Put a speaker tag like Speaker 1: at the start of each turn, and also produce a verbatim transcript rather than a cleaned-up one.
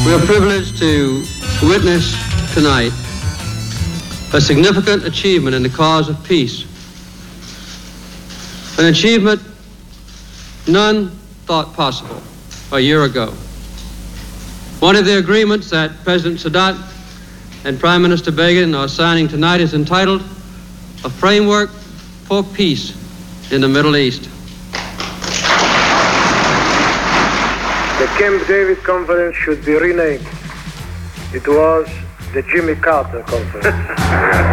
Speaker 1: We are privileged to witness tonight a significant achievement in the cause of peace. An achievement none thought possible a year ago. One of the agreements that President Sadat and Prime Minister Begin are signing tonight is entitled A Framework for Peace in the Middle East.
Speaker 2: The Camp David Conference should be renamed. It was the Jimmy Carter Conference.